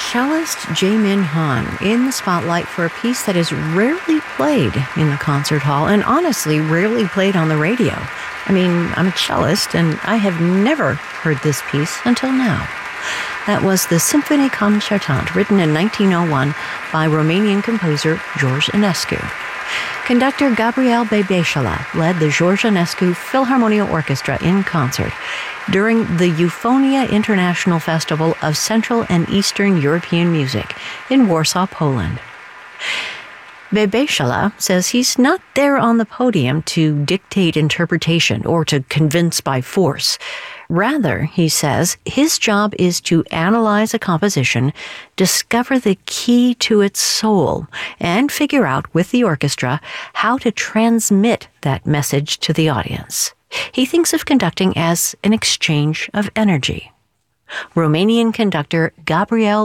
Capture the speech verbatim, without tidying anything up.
Cellist Jae-min Han in the spotlight for a piece that is rarely played in the concert hall and honestly rarely played on the radio. I mean, I'm a cellist and I have never heard this piece until now. That was the Symphonie Concertante, written in nineteen oh one by Romanian composer George Enescu. Conductor Gabriel Bebeșala led the George Enescu Philharmonia Orchestra in concert during the Euphonia International Festival of Central and Eastern European Music in Warsaw, Poland. Bebeșala says he's not there on the podium to dictate interpretation or to convince by force. Rather, he says, his job is to analyze a composition, discover the key to its soul, and figure out with the orchestra how to transmit that message to the audience. He thinks of conducting as an exchange of energy. Romanian conductor Gabriel